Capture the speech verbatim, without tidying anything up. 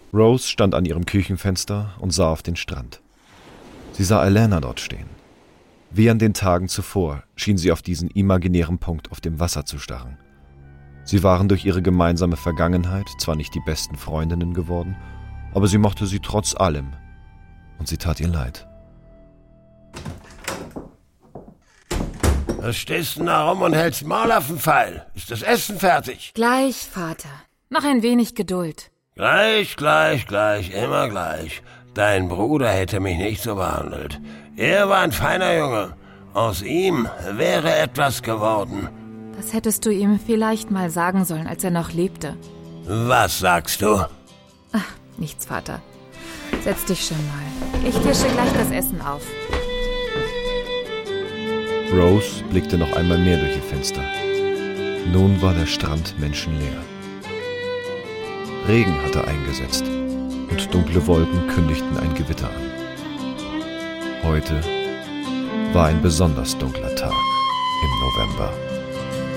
Rose stand an ihrem Küchenfenster und sah auf den Strand. Sie sah Alana dort stehen. Wie an den Tagen zuvor schien sie auf diesen imaginären Punkt auf dem Wasser zu starren. Sie waren durch ihre gemeinsame Vergangenheit zwar nicht die besten Freundinnen geworden, aber sie mochte sie trotz allem und sie tat ihr leid. Was stehst denn da rum und hältst Maul auf den Pfeil? Ist das Essen fertig? Gleich, Vater. Noch ein wenig Geduld. Gleich, gleich, gleich, immer gleich. Dein Bruder hätte mich nicht so behandelt. Er war ein feiner Junge. Aus ihm wäre etwas geworden. Das hättest du ihm vielleicht mal sagen sollen, als er noch lebte. Was sagst du? Ach, nichts, Vater. Setz dich schon mal. Ich tische gleich das Essen auf. Rose blickte noch einmal mehr durch ihr Fenster. Nun war der Strand menschenleer. Regen hatte eingesetzt und dunkle Wolken kündigten ein Gewitter an. Heute war ein besonders dunkler Tag im November.